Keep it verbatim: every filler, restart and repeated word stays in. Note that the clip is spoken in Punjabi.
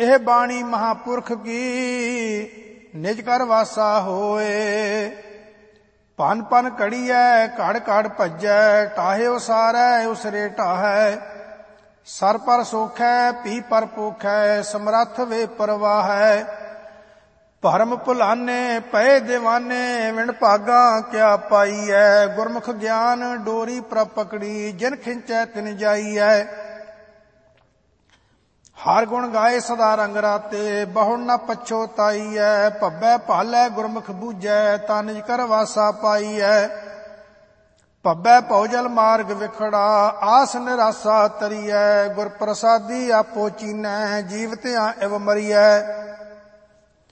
ਇਹ ਬਾਣੀ ਮਹਾਂਪੁਰਖ ਕੀ ਨਿਜ ਕਰ ਵਾਸਾ ਹੋਏ। ਭਨ ਭਨ ਘੜੀਐ ਘੜ ਘੜ ਭੱਜੈ ਟਾਹੇ ਉਸਾਰੈ ਉਸਰੇ ਢਾਹੈ। ਸਰ ਪਰ ਸੋਖੈ ਪੀ ਪਰ ਪੋਖੈ ਸਮਰੱਥ ਵੇ ਪਰਵਾਹੈ। ਭਰਮ ਭੁਲਾਨੇ ਪਏ ਦੀਵਾਨੇ ਵਿਣ ਭਾਗਾ ਕਿਆ ਪਾਈਐ। ਗੁਰਮੁਖ ਗਿਆਨ ਡੋਰੀ ਪ੍ਰਭ ਪਕੜੀ ਜਿਨ ਖਿੰਚੈ ਤਿਨ ਜਾਈਐ। ਹਰ ਗੁਣ ਗਾਏ ਸਦਾ ਰੰਗ ਰਾਤੇ ਬਹੁੜ ਨ ਪਛੋਤਾਈਐ। ਭੱਬੈ ਭਾਲੈ ਗੁਰਮੁਖ ਬੂਝੈ ਤਾ ਨਿਜ ਕਰ ਵਾਸਾ ਪਾਈਐ। ਭੱਬੈ ਭਉਜਲ ਮਾਰਗ ਵਿਖੜਾ ਆਸ ਨਿਰਾਸਾ ਤਰੀਐ। ਗੁਰ ਪ੍ਰਸਾਦੀ ਆਪੋ ਚੀਨੈ ਜੀਵਤਿਆਂ ਇਵ ਮਰੀਐ।